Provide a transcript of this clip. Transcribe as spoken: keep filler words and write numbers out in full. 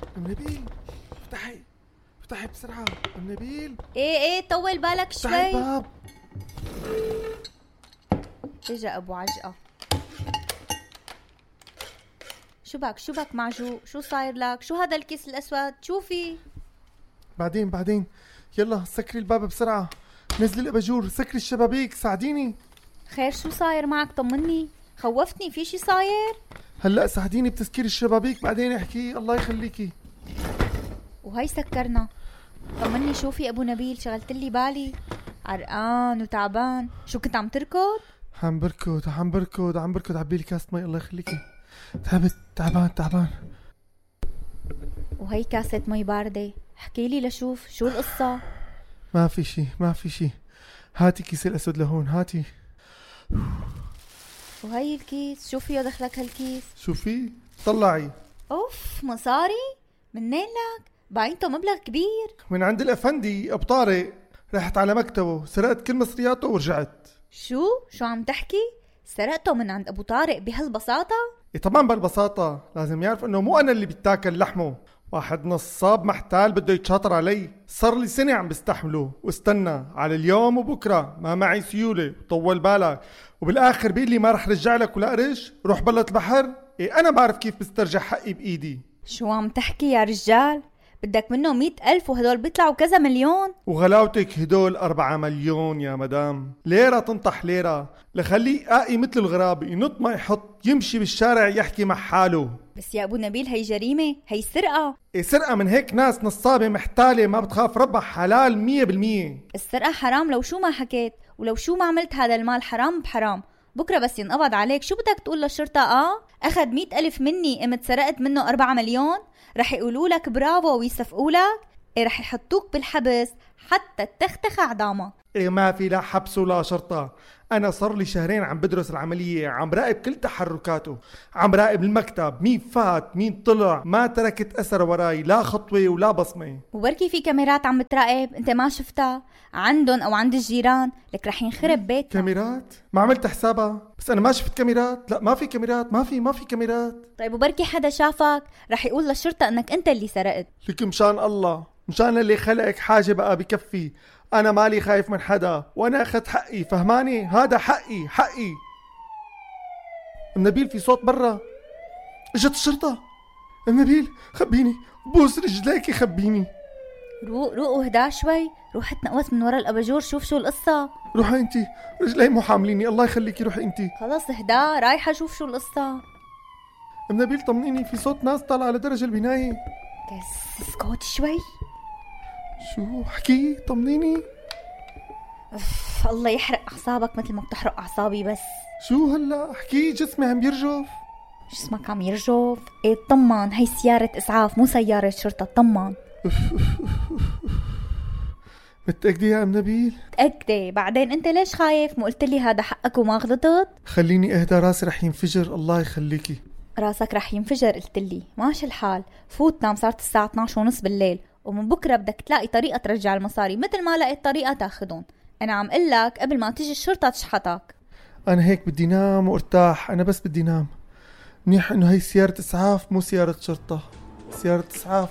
ام نبيل افتحي افتحي بسرعة ام نبيل. ايه ايه طول بالك شوي. افتحي الباب. اجا ابو عجقة. شو بك شو بك معجوق؟ شو صاير لك؟ شو هذا الكيس الاسود؟ شوفي. بعدين بعدين يلا سكري الباب بسرعة، نزلي الاباجور، سكري الشبابيك، ساعديني. خير شو صاير معك؟ طمني، خوفتني، في شي صاير؟ هلا ساعديني بتسكير الشبابيك بعدين احكي. الله يخليكي. وهي سكرنا. طمني شوفي ابو نبيل، شغلتلي بالي، عرقان وتعبان. شو كنت عم تركض؟ عم بركض عم بركض عم بركض عبيلي كاسة مي. الله يخليكي. تعبت تعبان تعبان. وهي كاسة مي باردة. احكيلي لشوف شو القصة. ما في شي ما في شي. هاتي كيس الاسود لهون هاتي. وهي الكيس شو فيه دخلك هالكيس؟ شو في؟ طلعي. اوف مصاري؟ منين لك؟ باينته مبلغ كبير. من عند الافندي ابو طارق، رحت على مكتبه سرقت كل مصرياته ورجعت. شو؟ شو عم تحكي؟ سرقته من عند ابو طارق بهالبساطة؟ إيه طبعا بالبساطة، لازم يعرف انه مو انا اللي بيتاكل لحمه، واحد نصاب محتال بده يتشاطر علي. صار لي سنة عم بستحمله واستنى على اليوم وبكرة، ما معي سيولة وطول بالك، وبالاخر بيقول لي ما رح رجع لك ولا قرش، روح بلط البحر. إيه انا بعرف كيف بسترجع حقي بايدي. شو عم تحكي يا رجال؟ بدك منه مئة ألف وهدول بيطلعوا كذا مليون. وغلاوتك هدول أربعة مليون يا مدام. ليرة تنطح ليرة، لخليه قائي مثل الغراب، ينط ما يحط، يمشي بالشارع يحكي مع حاله. بس يا أبو نبيل هي جريمة، هي سرقة. إيه سرقة من هيك ناس نصابة محتالة ما بتخاف ربها، حلال مية بالمية. السرقة حرام لو شو ما حكيت، ولو شو ما عملت هذا المال حرام بحرام. بكرة بس ينقبض عليك شو بدك تقول للشرطة؟ آه أخذ مئة ألف مني قمت سرقت منه أربعة مليون؟ رح يقولوا لك برافو ويصفقوا لك؟ إيه رح يحطوك بالحبس حتى تختخ عظامك. إيه ما في لا حبس ولا شرطة. أنا صار لي شهرين عم بدرس العملية، عم راقب كل تحركاته، عم راقب المكتب، مين فات مين طلع، ما تركت أثر وراي لا خطوة ولا بصمة. وبركي في كاميرات عم بتراقب انت ما شفتها عندهم او عند الجيران، لك رح ينخرب بيتك. كاميرات؟ ما عملت حسابها، بس أنا ما شفت كاميرات. لا ما في كاميرات، ما في ما في كاميرات. طيب وبركي حدا شافك رح يقول للشرطة انك انت اللي سرقت. لك مشان الله، مشان اللي خلقك حاجة بقى بكفي. أنا مالي خايف من حدا، وأنا أخذت حقي، فهماني؟ هذا حقي حقي. ام نبيل في صوت برا، اجت الشرطة. ام نبيل خبيني، بوس رجليكي خبيني. روق روق وهدا شوي، روح اتنقوس من ورا الاباجور شوف شو القصة. روحي انتي، رجلي مو حامليني. الله يخليكي روحي انتي. خلص اهدا، رايحة شوف شو القصة. ام نبيل طمنيني، في صوت ناس طالع على درج البناية. بس اسكت شوي. شو حكي؟ طمنيني. اف الله يحرق اعصابك مثل ما بتحرق اعصابي. بس شو هلا حكي؟ جسمي عم يرجف. جسمك عم يرجف؟ ايه طمان، هي سيارة اسعاف مو سيارة شرطة، طمان. متأكدة يا ام نبيل؟ متأكدة. بعدين انت ليش خايف؟ مو قلتلي هذا حقك وما غلطت؟ خليني اهدى، راسي رح ينفجر. الله يخليكي. راسك رح ينفجر قلتلي؟ ماشي الحال، فوت نام، صارت الساعة اثنعش ونص بالليل، ومن بكرة بدك تلاقي طريقة ترجع المصاري مثل ما لقيت طريقة تاخدهم. انا عم قلك قبل ما تيجي الشرطة تشحطك. انا هيك بدي نام وارتاح، انا بس بدي نام. منيح انه هي سيارة اسعاف مو سيارة شرطة، سيارة اسعاف.